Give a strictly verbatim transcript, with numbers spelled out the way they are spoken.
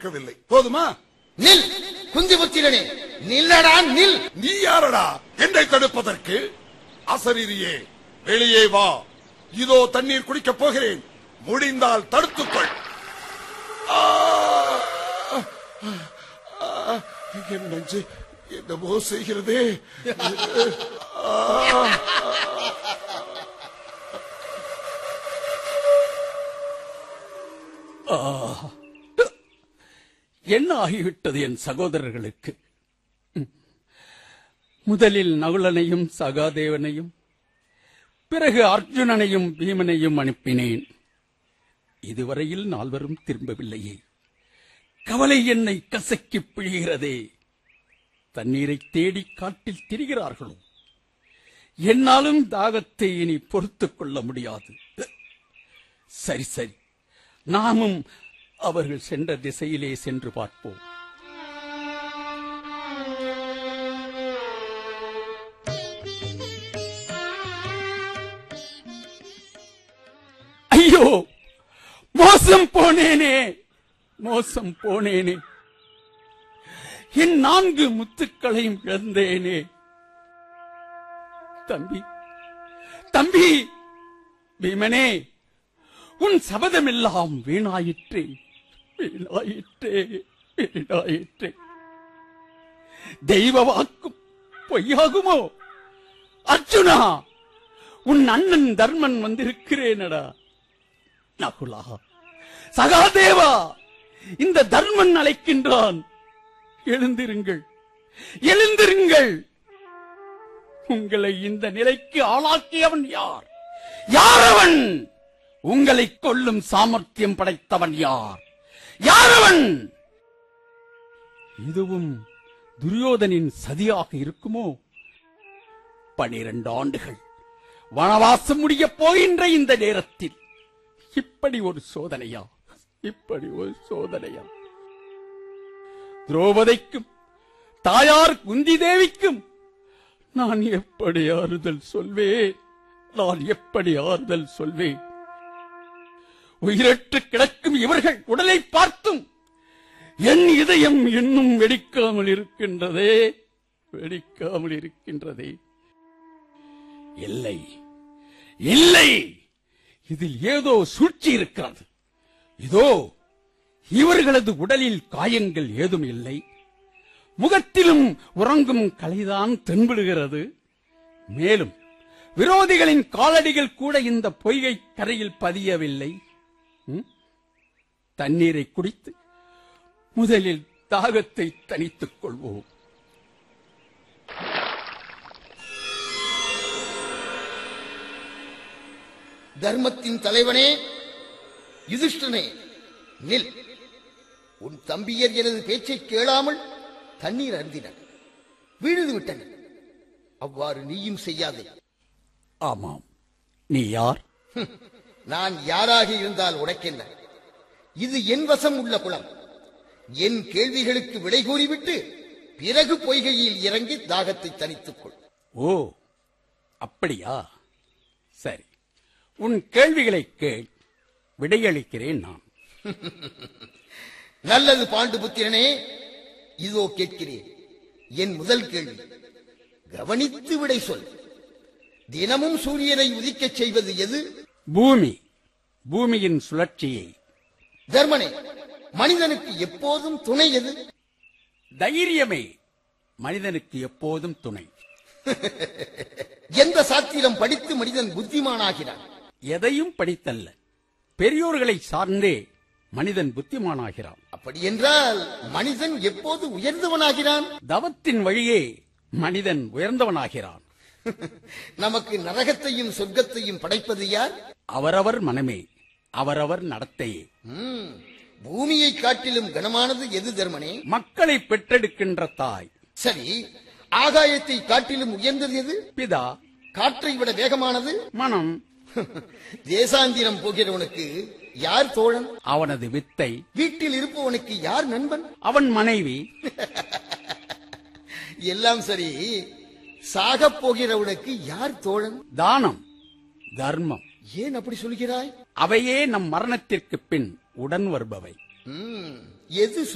எதிர்பார்க்கவில்லை. போதுமா? நில் குந்திபுத்திரனே, நில்லடா நில். நீ யாரடா என்னை தடுப்பதற்கு? அசரீரியே, வெளியே வா. இதோ தண்ணீர் குடிக்கப் போகிறேன். முடிந்தால் தடுத்துக்கொள். என் நெஞ்சு என்னவோ செய்கிறதே. என்ன ஆகிவிட்டது என் சகோதரர்களுக்கு? முதலில் நகுலனையும் சகாதேவனையும், பிறகு அர்ஜுனனையும் பீமனையும் அனுப்பினேன். இதுவரையில் நால்வரும் திரும்பவில்லையே. கவலை என்னை கசக்கி பிழிகிறதே. தண்ணீரை தேடி காட்டில் திரிகிறார்களோ? என்னாலும் தாகத்தை இனி பொறுத்துக் கொள்ள முடியாது. சரி சரி, நாமும் அவர்கள் சென்ற திசையிலே சென்று பார்ப்போம். ஐயோ, மோசம் போனேனே, மோசம் போனேனே. என் நான்கு முத்துக்களையும் இழந்தேனே. தம்பி தம்பி பீமனே, உன் சபதமெல்லாம் வீணாயிற்றே, வீணாயிற்றே, வீணாயிற்றே. தெய்வ வாக்கும் பொய்யாகுமோ? அர்ஜுனா, உன் அண்ணன் தர்மன் வந்திருக்கிறேனடா. நகுலா, சகாதேவா, இந்த தர்மன் அழைக்கின்றான். எழுந்திருங்கள், எழுந்திருங்கள். உங்களை இந்த நிலைக்கு ஆளாக்கியவன் யார்? யாரவன்? உங்களை கொல்லும் சாமர்த்தியம் படைத்தவன் யார்? யாரவன்? இதுவும் துரியோதனின் சதியாக இருக்குமோ? பனிரெண்டு ஆண்டுகள் வனவாசம் முடிய போகின்ற இந்த நேரத்தில் இப்படி ஒரு சோதனையா? இப்படி ஒரு சோதனையா? திரௌபதிக்கும் தாயார் குந்தி தேவிக்கும் நான் எப்படி ஆறுதல் சொல்வேன்? நான் எப்படி ஆறுதல் சொல்வேன்? உயிரற்று கிடக்கும் இவர்கள் உடலை பார்த்தும் என் இதயம் இன்னும் வெடிக்காமல் இருக்கின்றதே, வெடிக்காமல் இருக்கின்றதே. இல்லை இல்லை, இதில் ஏதோ சூழ்ச்சி இருக்கிறது. இதோ இவர்களது உடலில் காயங்கள் ஏதும் இல்லை. முகத்திலும் உறங்கும் கலைதான் தென்படுகிறது. மேலும் விரோதிகளின் காலடிகள் கூட இந்த பொய்கை கரையில் பதியவில்லை. தண்ணீரை குடித்து முதலில் தாகத்தை தணித்துக் கொள்வோம். தர்மத்தின் தலைவனே யுதிஷ்டனே, நில். உன் தம்பியர் எனது பேச்சை கேளாமல் தண்ணீர் அருந்தினர், வீழ்ந்து விட்டனர். அவ்வாறு நீயும் செய்யாதே. ஆமாம், நீ யார்? நான் யாராக இருந்தால் உனக்கென்ன? இது என் வசம் உள்ள குளம். என் கேள்விகளுக்கு விடை கூறிவிட்டு பிறகு பொய்கையில் இறங்கி தாகத்தை தணித்துக் கொள். ஓ, அப்படியா? சரி, உன் கேள்விகளை கேள், விடையளிக்கிறேன் நான். நல்லது பாண்டுபுத்திரனே, இதோ கேட்கிறேன். என் முதல் கேள்வி, கவனித்து விடை சொல். தினமும் சூரியனை உதிக்கச் செய்வது எது? பூமி. பூமியின் சுழற்சியை. தர்மனே, மனிதனுக்கு எப்போதும் துணை எது? தைரியமே மனிதனுக்கு எப்போதும் துணை. எந்த சாத்திரம் படித்து மனிதன் புத்திமானாகிறான்? எதையும் படித்தல்ல, பெரியோர்களை சார்ந்தே மனிதன் புத்திமானாகிறான். அப்படி என்றால் மனிதன் எப்போது உயர்ந்தவனாகிறான்? தவத்தின் வழியே மனிதன் உயர்ந்தவனாகிறான். நமக்கு நரகத்தையும் சொர்க்கத்தையும் படைப்பது யார்? அவரவர் மனமே, அவரவர் நடத்தையே. பூமியை காட்டிலும் கனமானது எது தர்மனே? மக்களை பெற்றெடுக்கின்ற தாய். சரி, ஆகாயத்தை காட்டிலும் உயர்ந்தது எது? பிதா. காற்றை விட வேகமானது மனம். தேசாந்திரம் போகிறவனுக்கு யார் தோழன்? அவனது வித்தை. வீட்டில் இருப்பவனுக்கு யார் நண்பன்? அவன் மனைவி. எல்லாம் சரி, சாகப் போகிறவனுக்கு யார் தோழன்? தானம், தர்மம். ஏன் அப்படி சொல்கிறாய்? அவையே நம் மரணத்திற்கு பின் உடன் வருபவை. எது